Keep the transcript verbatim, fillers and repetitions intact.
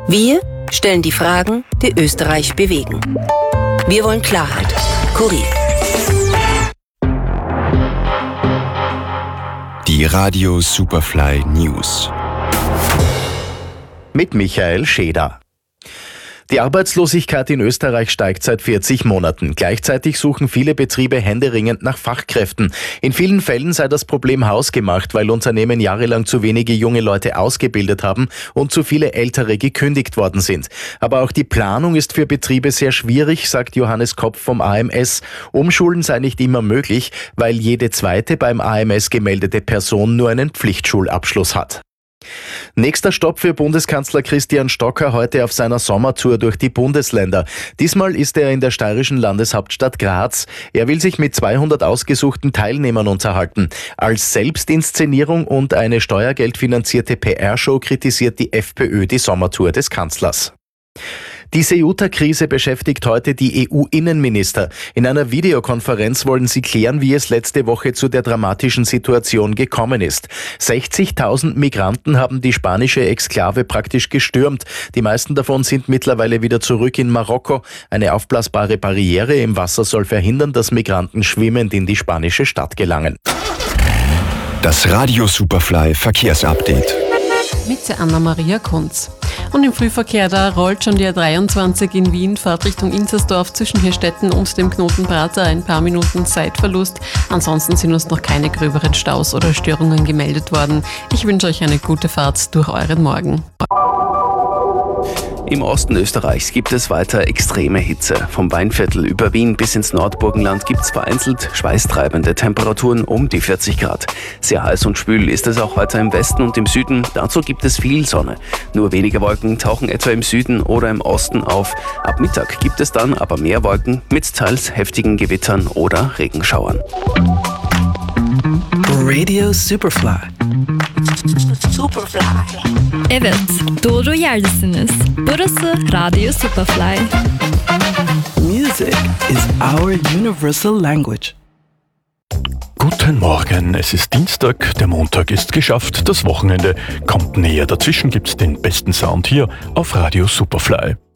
Wir stellen die Fragen, die Österreich bewegen. Wir wollen Klarheit. Kurier. Die Radio Superfly News. Mit Michael Scheder. Die Arbeitslosigkeit in Österreich steigt seit vierzig Monaten. Gleichzeitig suchen viele Betriebe händeringend nach Fachkräften. In vielen Fällen sei das Problem hausgemacht, weil Unternehmen jahrelang zu wenige junge Leute ausgebildet haben und zu viele Ältere gekündigt worden sind. Aber auch die Planung ist für Betriebe sehr schwierig, sagt Johannes Kopf vom A M S. Umschulen sei nicht immer möglich, weil jede zweite beim A M S gemeldete Person nur einen Pflichtschulabschluss hat. Nächster Stopp für Bundeskanzler Christian Stocker heute auf seiner Sommertour durch die Bundesländer. Diesmal ist er in der steirischen Landeshauptstadt Graz. Er will sich mit zweihundert ausgesuchten Teilnehmern unterhalten. Als Selbstinszenierung und eine steuergeldfinanzierte P R-Show kritisiert die FPÖ die Sommertour des Kanzlers. Die Ceuta-Krise beschäftigt heute die E U-Innenminister. In einer Videokonferenz wollen sie klären, wie es letzte Woche zu der dramatischen Situation gekommen ist. sechzigtausend Migranten haben die spanische Exklave praktisch gestürmt. Die meisten davon sind mittlerweile wieder zurück in Marokko. Eine aufblasbare Barriere im Wasser soll verhindern, dass Migranten schwimmend in die spanische Stadt gelangen. Das Radio Superfly Verkehrsupdate. Mit Anna-Maria Kunz. Und im Frühverkehr, da rollt schon die A dreiundzwanzig in Wien, Fahrt Richtung Inzersdorf zwischen Hirstetten und dem Knoten Prater, ein paar Minuten Zeitverlust. Ansonsten sind uns noch keine gröberen Staus oder Störungen gemeldet worden. Ich wünsche euch eine gute Fahrt durch euren Morgen. Im Osten Österreichs gibt es weiter extreme Hitze. Vom Weinviertel über Wien bis ins Nordburgenland gibt es vereinzelt schweißtreibende Temperaturen um die vierzig Grad. Sehr heiß und schwül ist es auch weiter im Westen und im Süden. Dazu gibt es viel Sonne. Nur wenige Wolken tauchen etwa im Süden oder im Osten auf. Ab Mittag gibt es dann aber mehr Wolken mit teils heftigen Gewittern oder Regenschauern. Radio Superfly. Superfly. Evet, doğru yerdesiniz. Burası Radio Superfly. Music is our universal language. Guten Morgen, es ist Dienstag, der Montag ist geschafft, das Wochenende kommt näher. Dazwischen gibt's den besten Sound hier auf Radio Superfly.